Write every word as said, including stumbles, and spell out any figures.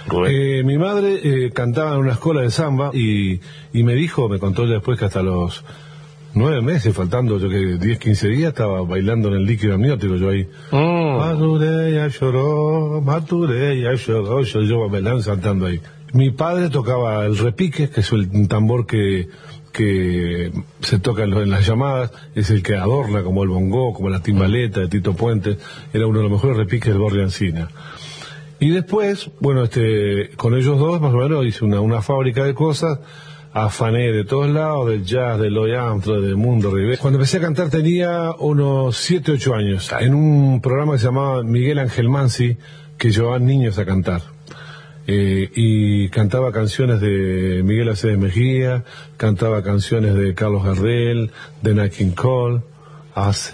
Eh, mi madre eh, cantaba en una escuela de samba y, y me dijo, me contó después que hasta los nueve meses, faltando yo que diez, quince días, estaba bailando en el líquido amniótico yo ahí. Mm. Maturé ya lloró, maturé ya lloró, yo, yo bailando, saltando ahí. Mi padre tocaba el repique, que es el tambor que, que se toca en, en las llamadas, es el que adorna como el bongó, como la timbaleta de Tito Puente, era uno de los mejores repiques del Borri Encina. Y después, bueno, este, con ellos dos más o menos hice una, una fábrica de cosas, afané de todos lados, del jazz, del Louis Armstrong, del Mundo Rivera. Cuando empecé a cantar tenía unos siete, ocho años, en un programa que se llamaba Miguel Ángel Mansi, que llevaban niños a cantar. Eh, y cantaba canciones de Miguel Aceves Mejía, cantaba canciones de Carlos Gardel, de Nat King Cole, hace